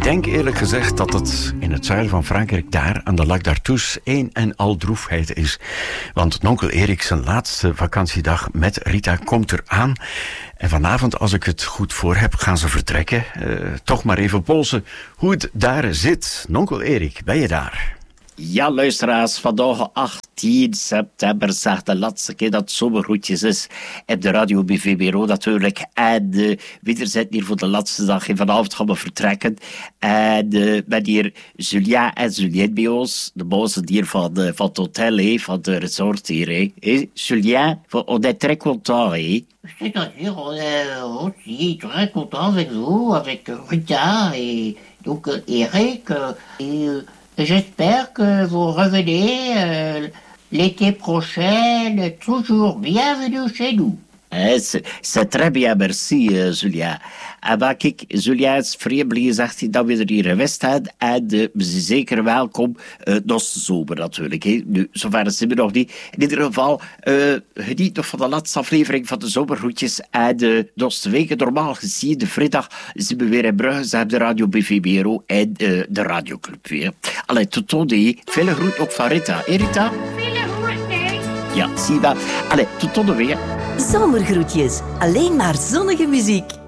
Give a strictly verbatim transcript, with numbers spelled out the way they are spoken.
Ik denk eerlijk gezegd dat het in het zuiden van Frankrijk, daar aan de Lac d'Artois, een en al droefheid is. Want nonkel Erik zijn laatste vakantiedag met Rita komt eraan. En vanavond, als ik het goed voor heb, gaan ze vertrekken. Uh, toch maar even polsen hoe het daar zit. Nonkel Erik, ben je daar? Ja, luisteraars, vandaag achttien september, zeg de laatste keer dat het zomergroetjes is op de radio B V B R O natuurlijk. En uh, we zitten hier voor de laatste dag en vanavond gaan we vertrekken. En uh, met hier Julien en Juliette bij ons, de bazen hier van, uh, van het hotel, he, van de resort hier. He. Hey, Julien, on est très content. He. C'est-à-dire, on est aussi très content avec vous, avec Rita et donc Eric. Et, euh, j'espère que vous revenez euh, l'été prochain, toujours bienvenue chez nous. Eh, c'est, c'est très bien, merci, uh, Julia. En maar kijk, Julia is vrij blij, zegt hij, dat we er hier geweest hebben. En uh, we zijn zeker welkom uh, na de zomer natuurlijk. He. Nu, zover zijn we nog niet. In ieder geval, uh, geniet nog van de laatste aflevering van de zomergroetjes. En uh, nog twee weken normaal gezien, de vrijdag, zijn we weer in Brugge. Ze hebben de radio B V B R O en uh, de radioclub weer. Allee, tot tondi. Vele groet ook van Rita. Hé, Rita? Vele groet, nee. Ja, zie je wel. Allee, tot tondi weer. Zomergroetjes, alleen maar zonnige muziek.